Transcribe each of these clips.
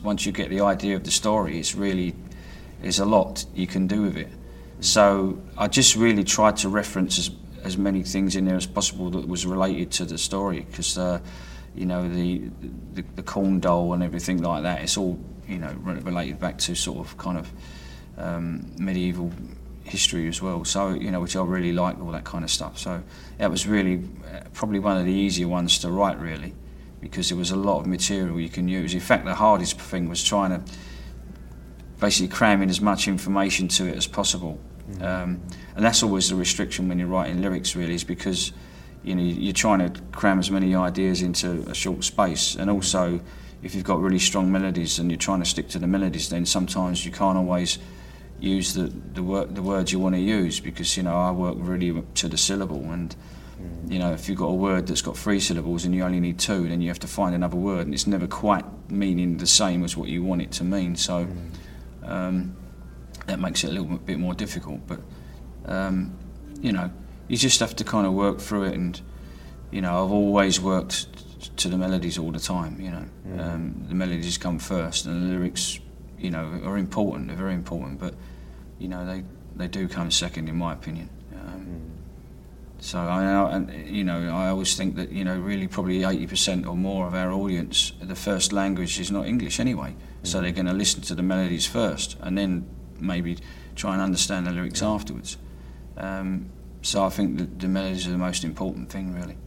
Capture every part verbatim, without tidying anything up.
once you get the idea of the story, it's really, there's a lot you can do with it. So I just really tried to reference as, as many things in there as possible that was related to the story, because uh, you know, the, the the corn doll and everything like that, it's all, you know, related back to sort of kind of um, medieval history as well. So, you know, which I really like, all that kind of stuff. So that was really probably one of the easier ones to write, really, because there was a lot of material you can use. In fact, the hardest thing was trying to basically cram in as much information to it as possible. Mm-hmm. um, and that's always the restriction when you're writing lyrics, really, is because, you know, you're trying to cram as many ideas into a short space. And also, if you've got really strong melodies and you're trying to stick to the melodies, then sometimes you can't always use the the, wor- the words you want to use, because, you know, I work really to the syllable, and you know, if you've got a word that's got three syllables and you only need two, then you have to find another word, and it's never quite meaning the same as what you want it to mean. So um, that makes it a little bit more difficult. But um, you know, you just have to kind of work through it. And you know, I've always worked to the melodies all the time. You know, mm. um, the melodies come first, and the lyrics, you know, are important. They're very important, but you know, they they do come second, in my opinion. Um, mm. So I, and you know, I always think that, you know, really probably eighty percent or more of our audience, the first language is not English anyway. Mm. So they're going to listen to the melodies first, and then maybe try and understand the lyrics mm. afterwards. Um, so I think that the melodies are the most important thing, really.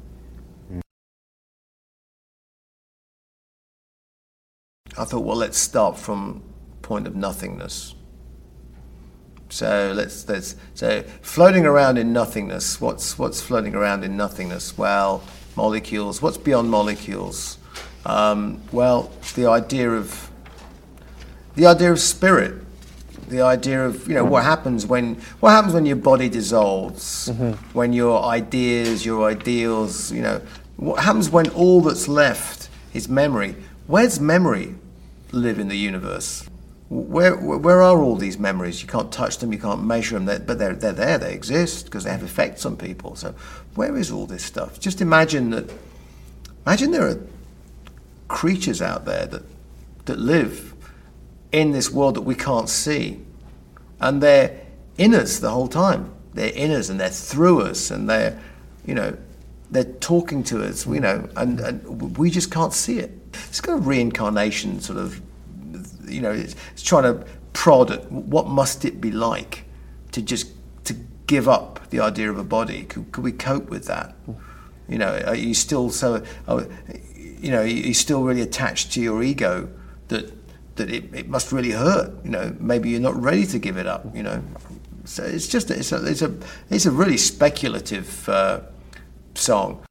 I thought, well, let's start from point of nothingness. So let's let's so floating around in nothingness. What's what's floating around in nothingness? Well, molecules. What's beyond molecules? Um, well, the idea of the idea of spirit. The idea of, you know, what happens when what happens when your body dissolves, mm-hmm. when your ideas, your ideals, you know, what happens when all that's left is memory? Where's memory live in the universe? Where where are all these memories? You can't touch them, you can't measure them, but they're they're there. They exist because they have effects on people. So where is all this stuff? Just imagine that. Imagine there are creatures out there that that live in this world that we can't see, and they're in us the whole time. They're in us and they're through us, and they're, you know, they're talking to us, you know, and, and we just can't see it. It's kind of reincarnation, sort of, you know, it's, it's trying to prod at what must it be like to just to give up the idea of a body. Could, could we cope with that? You know, are you still so, you know, are you still really attached to your ego that that it, it must really hurt? You know, maybe you're not ready to give it up. You know, so it's just it's a it's a it's a really speculative uh, song.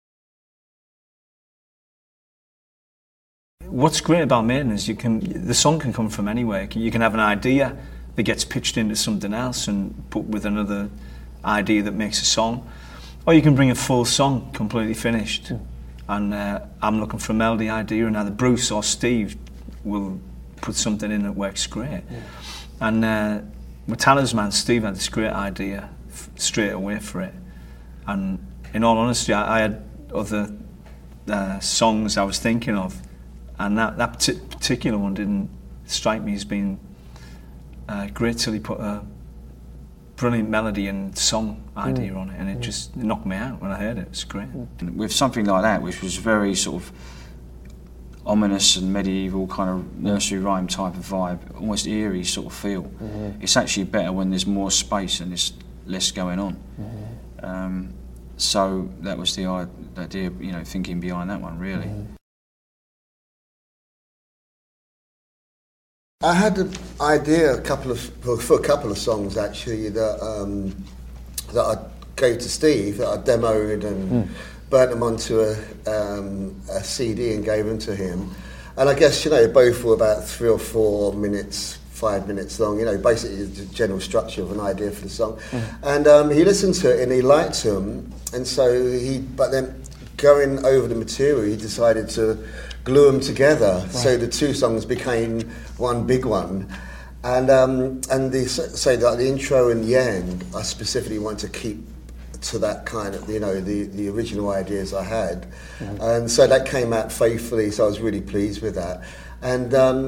What's great about Maiden is you can the song can come from anywhere. You can have an idea that gets pitched into something else and put with another idea that makes a song, or you can bring a full song completely finished. Mm. And uh, I'm looking for a melody idea, and either Bruce or Steve will put something in that works great. Yeah. And uh, with Talisman, Steve had this great idea f- straight away for it. And in all honesty, I, I had other uh, songs I was thinking of, and that, that p- particular one didn't strike me as being uh, great till he put a brilliant melody and song idea mm. on it, and it mm. just knocked me out when I heard it. It's great. Mm. With something like that, which was very sort of ominous and medieval, kind of nursery rhyme type of vibe, almost eerie sort of feel. Mm-hmm. It's actually better when there's more space and there's less going on. Mm-hmm. Um, so that was the idea, you know, thinking behind that one, really. Mm-hmm. I had an idea a couple of for a couple of songs actually that um, that I gave to Steve, that I demoed and. Mm. burnt them onto a, um, a C D and gave them to him. And I guess, you know, both were about three or four minutes, five minutes long, you know, basically the general structure of an idea for the song. Mm. And um, he listened to it and he liked them. And so he, but then going over the material, he decided to glue them together. Right. So the two songs became one big one. And um, and the, so like the intro and the end, I specifically want to keep to that kind of, you know, the, the original ideas I had. Mm-hmm. And so that came out faithfully, so I was really pleased with that. And um,